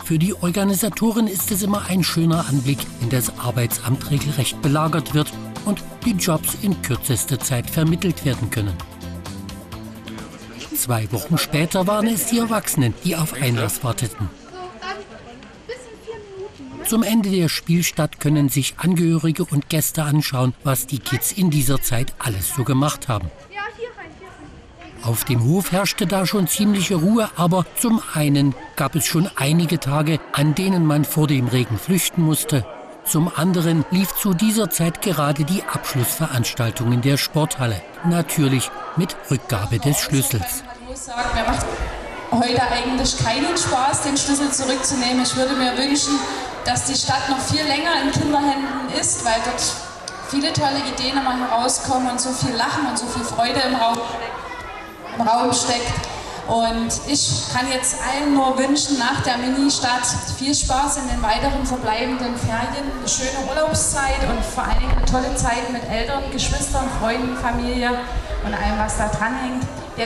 Für die Organisatoren ist es immer ein schöner Anblick, wenn das Arbeitsamt regelrecht belagert wird und die Jobs in kürzester Zeit vermittelt werden können. 2 Wochen später waren es die Erwachsenen, die auf Einlass warteten. Zum Ende der Spielstadt können sich Angehörige und Gäste anschauen, was die Kids in dieser Zeit alles so gemacht haben. Auf dem Hof herrschte da schon ziemliche Ruhe, aber zum einen gab es schon einige Tage, an denen man vor dem Regen flüchten musste. Zum anderen lief zu dieser Zeit gerade die Abschlussveranstaltung in der Sporthalle. Natürlich mit Rückgabe des Schlüssels. Mir macht heute eigentlich keinen Spaß, den Schlüssel zurückzunehmen. Ich würde mir wünschen, dass die Stadt noch viel länger in Kinderhänden ist, weil dort viele tolle Ideen immer herauskommen und so viel Lachen und so viel Freude im Raum steckt. Und ich kann jetzt allen nur wünschen, nach der Ministadt viel Spaß in den weiteren verbleibenden Ferien, eine schöne Urlaubszeit und vor allen Dingen eine tolle Zeit mit Eltern, Geschwistern, Freunden, Familie und allem, was da dran hängt.